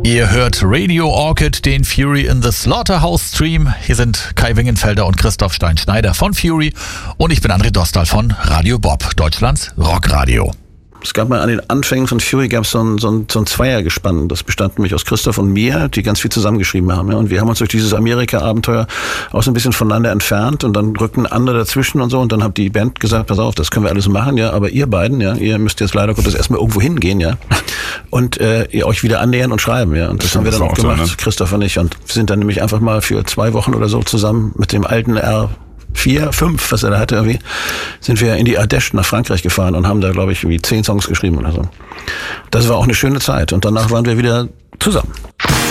Ihr hört Radio Orchid, den Fury in the Slaughterhouse Stream. Hier sind Kai Wingenfelder und Christoph Stein-Schneider von Fury und ich bin André Dostal von Radio Bob, Deutschlands Rockradio. Es gab mal an den Anfängen von Fury gab es so ein Zweiergespann. Das bestand nämlich aus Christoph und mir, die ganz viel zusammengeschrieben haben. Ja. Und wir haben uns durch dieses Amerika-Abenteuer auch so ein bisschen voneinander entfernt und dann rückten andere dazwischen und so. Und dann hat die Band gesagt, pass auf, das können wir alles machen, ja, aber ihr beiden, ja, ihr müsst jetzt leider Gottes erstmal irgendwo hingehen, ja, und ihr euch wieder annähern und schreiben, ja. Und das haben wir dann auch gemacht, so, ne? Christoph und ich. Und wir sind dann nämlich einfach mal für 2 Wochen oder so zusammen mit dem alten R4, 5, was er da hatte irgendwie, sind wir in die Ardèche nach Frankreich gefahren und haben da, glaube ich, irgendwie 10 Songs geschrieben oder so. Das war auch eine schöne Zeit und danach waren wir wieder zusammen.